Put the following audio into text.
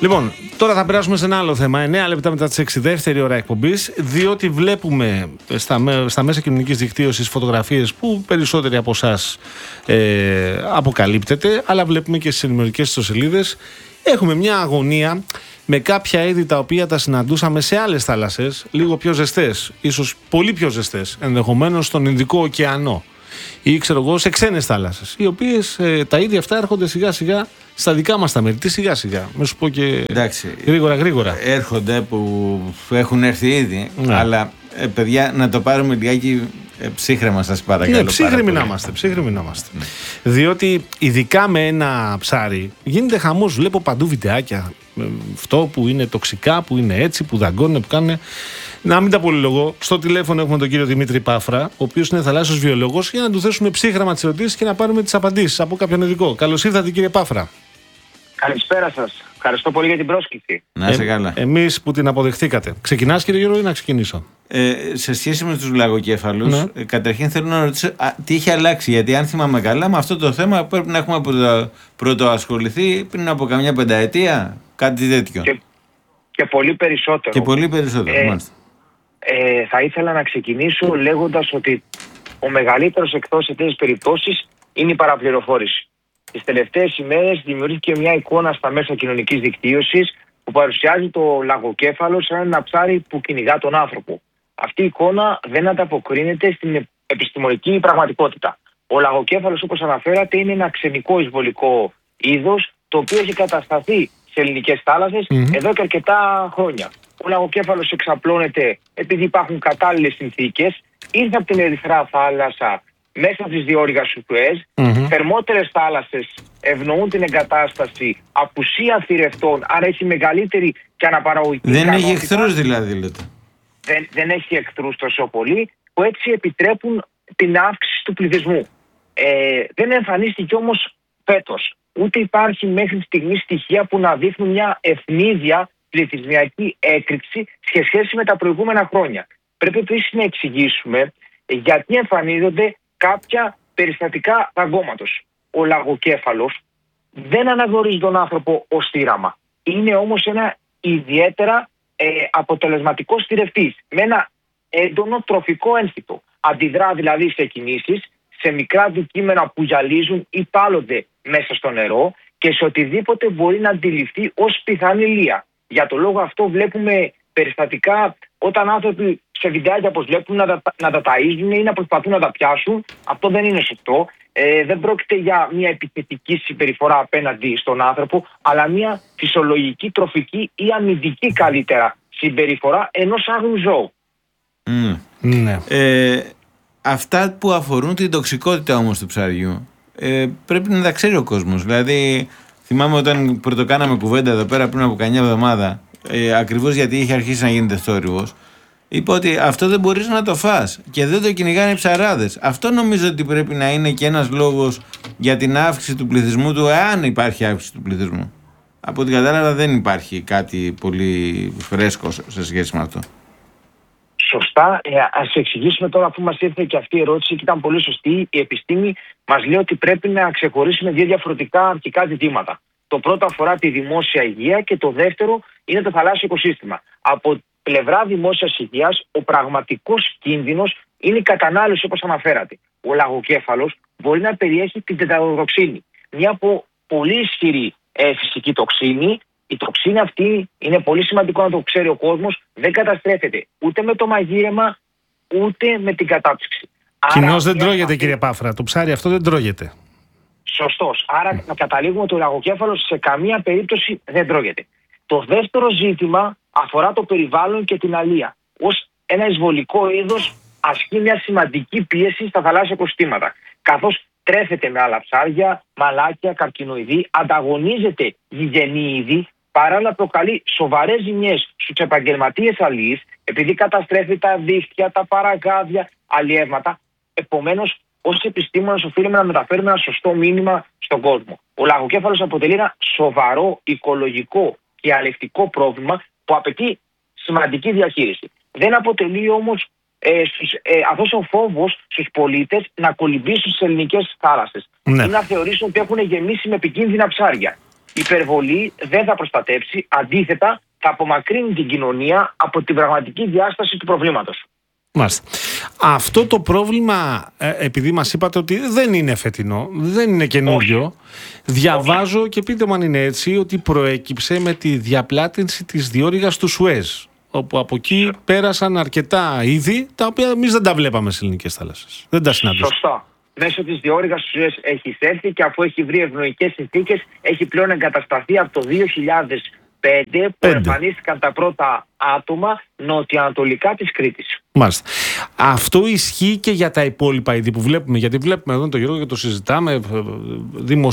Λοιπόν, τώρα θα περάσουμε σε ένα άλλο θέμα. 9 λεπτά μετά τις 6, δεύτερη ώρα εκπομπής, διότι βλέπουμε στα μέσα κοινωνικής δικτύωσης φωτογραφίες που περισσότεροι από εσάς αποκαλύπτεται, αλλά βλέπουμε και στις ενημερωτικές ιστοσελίδες. Έχουμε μια αγωνία με κάποια είδη τα οποία τα συναντούσαμε σε άλλες θάλασσες, λίγο πιο ζεστές, ίσως πολύ πιο ζεστές, ενδεχομένως στον Ινδικό ωκεανό ή ξέρω εγώ σε ξένες θάλασσες, οι οποίες τα είδη αυτά έρχονται σιγά σιγά στα δικά μας τα μέρη. Τι σιγά σιγά, με σου πω και γρήγορα. Έρχονται που έχουν έρθει ήδη, ναι. Αλλά παιδιά, να το πάρουμε λιγάκι ψύχρεμα, σας παρακαλώ. Ναι, ψύχρεμοι να είμαστε. Ναι. Διότι ειδικά με ένα ψάρι γίνεται χαμός. Βλέπω παντού βιντεάκια. Αυτό που είναι τοξικά, που είναι έτσι, που δαγκώνουν, που κάνουν. Να μην τα πολυλογώ. Στο τηλέφωνο έχουμε τον κύριο Δημήτρη Πάφρα, ο οποίος είναι θαλάσσιος βιολόγος, για να του θέσουμε ψύχρεμα τις ερωτήσεις και να πάρουμε τις απαντήσεις από κάποιον ειδικό. Καλώς ήρθατε, κύριε Πάφρα. Καλησπέρα σας. Ευχαριστώ πολύ για την πρόσκληση. Να είστε καλά. Εμείς που την αποδεχτήκατε. Ξεκινάς, κύριε Γιώργο, ή να ξεκινήσω? Σε σχέση με τους λαγοκέφαλους, ναι. Καταρχήν θέλω να ρωτήσω τι έχει αλλάξει. Γιατί αν θυμάμαι καλά, με αυτό το θέμα πρέπει να έχουμε πρωτοασχοληθεί πριν από καμιά πενταετία, κάτι τέτοιο. Και πολύ περισσότερο. Μάλιστα. Θα ήθελα να ξεκινήσω λέγοντας ότι ο μεγαλύτερος εκτός σε τέτοιες περιπτώσεις είναι η παραπληροφόρηση. Τις τελευταίες ημέρες δημιουργήθηκε μια εικόνα στα μέσα κοινωνικής δικτύωσης που παρουσιάζει το λαγοκέφαλο σαν ένα ψάρι που κυνηγά τον άνθρωπο. Αυτή η εικόνα δεν ανταποκρίνεται στην επιστημονική πραγματικότητα. Ο λαγοκέφαλος, όπως αναφέρατε, είναι ένα ξενικό εισβολικό είδος, το οποίο έχει κατασταθεί σε ελληνικές θάλασσες εδώ και αρκετά χρόνια. Ο λαγοκέφαλος εξαπλώνεται επειδή υπάρχουν κατάλληλες συνθήκες, ήρθε από την Ερυθρά θάλασσα μέσα στις διόρυγες του Σουέζ. Θερμότερες θάλασσες ευνοούν την εγκατάσταση, απουσία θηρευτών, άρα έχει μεγαλύτερη και αναπαραγωγική ικανότητα. Δεν έχει εχθρούς δηλαδή, λέτε. Δεν έχει εχθρούς τόσο πολύ, που έτσι επιτρέπουν την αύξηση του πληθυσμού. Δεν εμφανίστηκε όμως φέτος. Ούτε υπάρχει μέχρι στιγμή στοιχεία που να δείχνουν μια ευνίδια πληθυσμιακή έκρηξη σε σχέση με τα προηγούμενα χρόνια. Πρέπει επίσης να εξηγήσουμε γιατί εμφανίζονται κάποια περιστατικά δαγκώματος. Ο λαγοκέφαλος δεν αναγνωρίζει τον άνθρωπο ως θύραμα. Είναι όμως ένα ιδιαίτερα αποτελεσματικό θηρευτής με ένα έντονο τροφικό ένστικτο. Αντιδρά δηλαδή σε κινήσεις, σε μικρά αντικείμενα που γυαλίζουν ή τάλλονται μέσα στο νερό και σε οτιδήποτε μπορεί να αντιληφθεί ως πιθανή λία. Για το λόγο αυτό βλέπουμε περιστατικά όταν άνθρωποι σε βιντεάκια, όπως βλέπουν, να τα ταΐζουν ή να προσπαθούν να τα πιάσουν. Αυτό δεν είναι σωστό. Δεν πρόκειται για μια επιθετική συμπεριφορά απέναντι στον άνθρωπο, αλλά μια φυσιολογική, τροφική ή αμυντική καλύτερα συμπεριφορά ενός άγριου ζώου. Ναι. Αυτά που αφορούν την τοξικότητα όμως του ψαριού πρέπει να τα ξέρει ο κόσμος. Δηλαδή, θυμάμαι όταν πρωτοκάναμε κουβέντα εδώ πέρα πριν από καμιά εβδομάδα, ακριβώς γιατί είχε αρχίσει να γίνεται θόρυβος, είπα ότι αυτό δεν μπορείς να το φας και δεν το κυνηγάνε οι ψαράδες. Αυτό νομίζω ότι πρέπει να είναι και ένας λόγος για την αύξηση του πληθυσμού του, εάν υπάρχει αύξηση του πληθυσμού. Από ό,τι κατάλαβα δεν υπάρχει κάτι πολύ φρέσκο σε σχέση με αυτό. Σωστά. Ας εξηγήσουμε τώρα, αφού μας ήρθε και αυτή η ερώτηση και ήταν πολύ σωστή. Η επιστήμη μας λέει ότι πρέπει να ξεχωρίσουμε δύο διαφορετικά αρχικά ζητήματα. Το πρώτο αφορά τη δημόσια υγεία και το δεύτερο είναι το θαλάσσιο οικοσύστημα. Από πλευρά δημόσιας υγείας, ο πραγματικός κίνδυνος είναι η κατανάλωση, όπως αναφέρατε. Ο λαγοκέφαλος μπορεί να περιέχει την τετραδοξίνη, μια πολύ ισχυρή φυσική τοξίνη. Η τοξίνη αυτή, είναι πολύ σημαντικό να το ξέρει ο κόσμος, δεν καταστρέφεται ούτε με το μαγείρεμα ούτε με την κατάψυξη. Κοινώς δεν τρώγεται, κύριε Πάφρα. Το ψάρι αυτό δεν τρώγεται. Σωστός. Άρα να καταλήγουμε ότι ο λαγοκέφαλος σε καμία περίπτωση δεν τρώγεται. Το δεύτερο ζήτημα αφορά το περιβάλλον και την αλεία. Ως ένα εισβολικό είδος ασκεί μια σημαντική πίεση στα θαλάσσια οικοσυστήματα. Καθώς τρέφεται με άλλα ψάρια, μαλάκια, καρκινοειδή, ανταγωνίζεται γηγενή είδη, παράλληλα προκαλεί σοβαρές ζημιές στους επαγγελματίες αλιείς, επειδή καταστρέφει τα δίχτυα, τα παραγάδια, αλλιεύματα. Επομένως, ως επιστήμονες οφείλουμε να μεταφέρουμε ένα σωστό μήνυμα στον κόσμο. Ο λαγοκέφαλος αποτελεί ένα σοβαρό οικολογικό και αλευτικό πρόβλημα που απαιτεί σημαντική διαχείριση. Δεν αποτελεί όμως αυτός ο φόβος στους πολίτες να κολυμπήσουν στις ελληνικές θάλασσες ή να θεωρήσουν ότι έχουν γεμίσει με επικίνδυνα ψάρια. υπερβολή δεν θα προστατέψει, αντίθετα θα απομακρύνει την κοινωνία από την πραγματική διάσταση του προβλήματος. Μάλιστα. Αυτό το πρόβλημα, επειδή μας είπατε ότι δεν είναι φετινό, δεν είναι καινούριο, διαβάζω και πείτε μου αν είναι έτσι, ότι προέκυψε με τη διαπλάτηση της διόρυγας του Σουέζ, όπου από εκεί πέρασαν αρκετά είδη τα οποία εμείς δεν τα βλέπαμε στις ελληνικές θάλασσες. Δεν τα συναντούσαμε. Σωστά. Μέσω της διόρυγας του Σουέζ έχει εισέλθει και αφού έχει βρει ευνοϊκές συνθήκες, έχει πλέον εγκατασταθεί από το 2005 που εμφανίστηκαν τα πρώτα άτομα νοτιοανατολικά της Κρήτης. Μάλιστα. Αυτό ισχύει και για τα υπόλοιπα είδη που βλέπουμε. Γιατί βλέπουμε εδώ τον Γιώργο και το συζητάμε.